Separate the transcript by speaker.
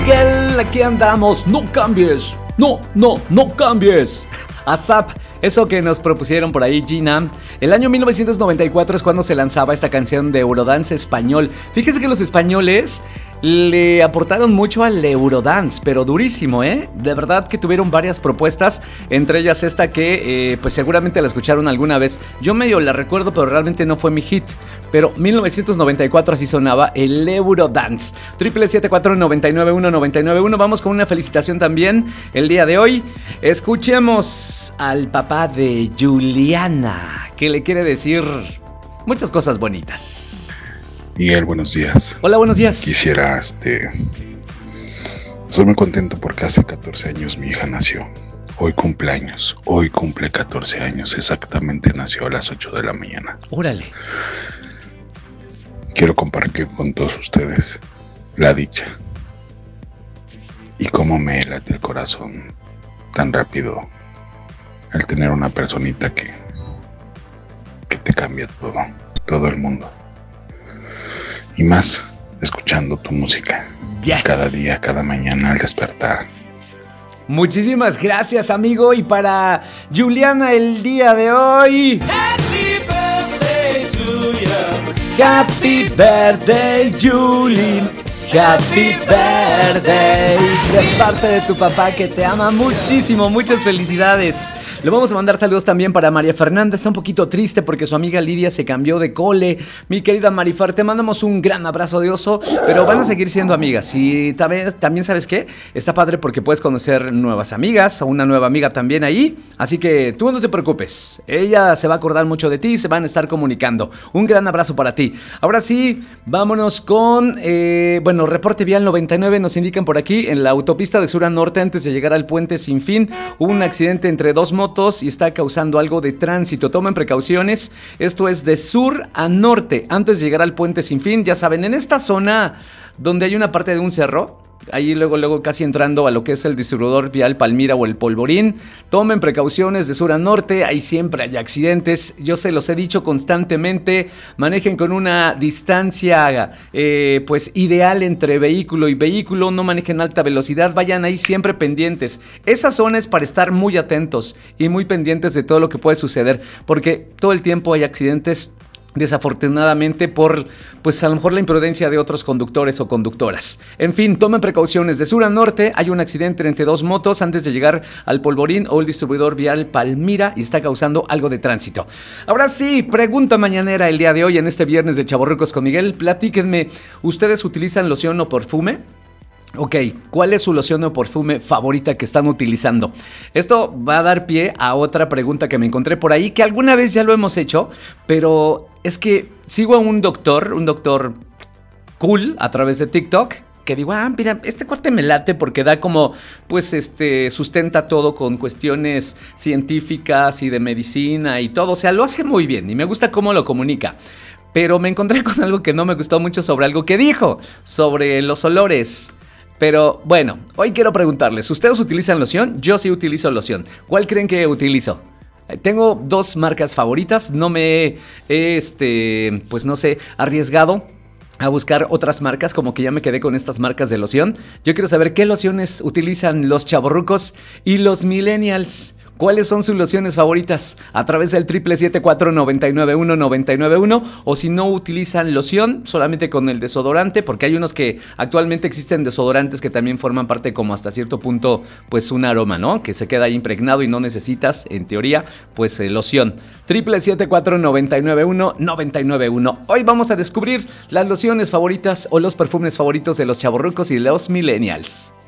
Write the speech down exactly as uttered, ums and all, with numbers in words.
Speaker 1: Miguel, aquí andamos. No cambies. No, no, no cambies. ASAP, eso que nos propusieron por ahí, Gina. El año mil novecientos noventa y cuatro es cuando se lanzaba esta canción de Eurodance español. Fíjese que los españoles le aportaron mucho al Eurodance, pero durísimo, ¿eh? De verdad que tuvieron varias propuestas, entre ellas esta que eh, pues seguramente la escucharon alguna vez. Yo medio la recuerdo, pero realmente no fue mi hit. Pero mil novecientos noventa y cuatro así sonaba el Eurodance. Triple siete cuatro nueve nueve uno nueve nueve uno. Vamos con una felicitación también el día de hoy. Escuchemos al papá de Juliana, que le quiere decir muchas cosas bonitas.
Speaker 2: Miguel, buenos días.
Speaker 1: Hola, buenos días.
Speaker 2: Quisiera, este... Estoy muy contento porque hace catorce años mi hija nació. Hoy cumpleaños. Hoy cumple catorce años. Exactamente nació a las ocho de la mañana.
Speaker 1: Órale.
Speaker 2: Quiero compartir con todos ustedes la dicha. Y cómo me late el corazón tan rápido al tener una personita que... que te cambia todo. Todo el mundo. Y más escuchando tu música.
Speaker 1: Yes.
Speaker 2: Cada día, cada mañana al despertar.
Speaker 1: Muchísimas gracias, amigo. Y para Juliana el día de hoy, Happy birthday to you. Happy birthday, Julie. Happy birthday. De parte de tu papá que te ama muchísimo. Muchas felicidades. Le vamos a mandar saludos también para María Fernanda. Está un poquito triste porque su amiga Lidia se cambió de cole. Mi querida Marifer, te mandamos un gran abrazo de oso, pero van a seguir siendo amigas. Y también, ¿sabes qué? Está padre porque puedes conocer nuevas amigas o una nueva amiga también ahí. Así que tú no te preocupes. Ella se va a acordar mucho de ti y se van a estar comunicando. Un gran abrazo para ti. Ahora sí, vámonos con... Eh, bueno, reporte vial noventa y nueve nos indican por aquí. En la autopista de sur a norte, antes de llegar al puente Sin Fin, hubo un accidente entre dos motos y está causando algo de tránsito. Tomen precauciones. Esto es de sur a norte, antes de llegar al puente Sin Fin. Ya saben, en esta zona donde hay una parte de un cerro, ahí luego, luego casi entrando a lo que es el distribuidor vial Palmira o el Polvorín. Tomen precauciones de sur a norte, ahí siempre hay accidentes. Yo se los he dicho constantemente. Manejen con una distancia eh, pues ideal entre vehículo y vehículo. No manejen a alta velocidad, vayan ahí siempre pendientes. Esa zona es para estar muy atentos y muy pendientes de todo lo que puede suceder, porque todo el tiempo hay accidentes, desafortunadamente por, pues a lo mejor la imprudencia de otros conductores o conductoras. En fin, tomen precauciones. De sur a norte hay un accidente entre dos motos antes de llegar al Polvorín o el distribuidor vial Palmira y está causando algo de tránsito. Ahora sí, pregunta mañanera el día de hoy en este viernes de Chavorrucos con Miguel. Platíquenme, ¿ustedes utilizan loción o perfume? Ok, ¿cuál es su loción o perfume favorita que están utilizando? Esto va a dar pie a otra pregunta que me encontré por ahí, que alguna vez ya lo hemos hecho, pero es que sigo a un doctor, un doctor cool a través de TikTok, que digo, ah, mira, este corte me late porque da como, pues, este, sustenta todo con cuestiones científicas y de medicina y todo, o sea, lo hace muy bien y me gusta cómo lo comunica. Pero me encontré con algo que no me gustó mucho sobre algo que dijo, sobre los olores. Pero bueno, hoy quiero preguntarles, ¿ustedes utilizan loción? Yo sí utilizo loción. ¿Cuál creen que utilizo? Tengo dos marcas favoritas, no me he, este, pues no sé, arriesgado a buscar otras marcas, como que ya me quedé con estas marcas de loción. Yo quiero saber qué lociones utilizan los chavorrucos y los millennials. ¿Cuáles son sus lociones favoritas? A través del triple siete cuatro nueve nueve uno nueve nueve uno, o si no utilizan loción, solamente con el desodorante, porque hay unos que actualmente existen desodorantes que también forman parte como hasta cierto punto, pues un aroma, ¿no? Que se queda ahí impregnado y no necesitas, en teoría, pues eh, loción. triple siete cuatro nueve nueve uno nueve nueve uno. Hoy vamos a descubrir las lociones favoritas o los perfumes favoritos de los chavorrucos y los millennials.